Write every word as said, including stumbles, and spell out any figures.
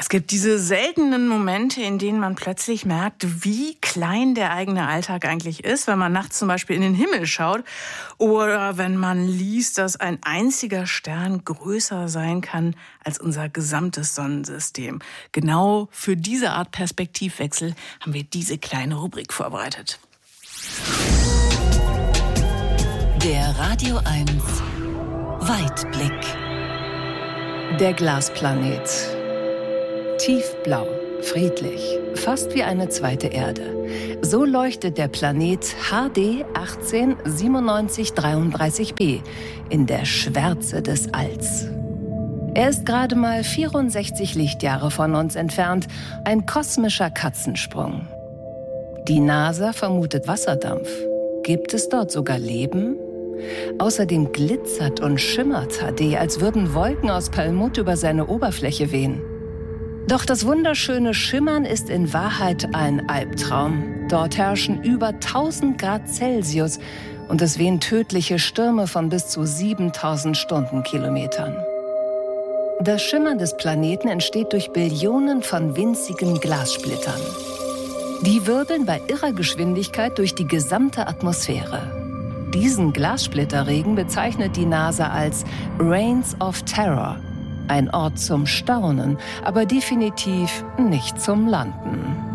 Es gibt diese seltenen Momente, in denen man plötzlich merkt, wie klein der eigene Alltag eigentlich ist, wenn man nachts zum Beispiel in den Himmel schaut oder wenn man liest, dass ein einziger Stern größer sein kann als unser gesamtes Sonnensystem. Genau für diese Art Perspektivwechsel haben wir diese kleine Rubrik vorbereitet. Der Radio eins Weitblick. Der Glasplanet. Tiefblau, friedlich, fast wie eine zweite Erde. So leuchtet der Planet H D achtzehn siebenundneunzig dreiunddreißig b in der Schwärze des Alls. Er ist gerade mal vierundsechzig Lichtjahre von uns entfernt, ein kosmischer Katzensprung. Die NASA vermutet Wasserdampf. Gibt es dort sogar Leben? Außerdem glitzert und schimmert H D, als würden Wolken aus Perlmutt über seine Oberfläche wehen. Doch das wunderschöne Schimmern ist in Wahrheit ein Albtraum. Dort herrschen über tausend Grad Celsius und es wehen tödliche Stürme von bis zu siebentausend Stundenkilometern. Das Schimmern des Planeten entsteht durch Billionen von winzigen Glassplittern. Die wirbeln bei irrer Geschwindigkeit durch die gesamte Atmosphäre. Diesen Glassplitterregen bezeichnet die NASA als Reigns of Terror. Ein Ort zum Staunen, aber definitiv nicht zum Landen.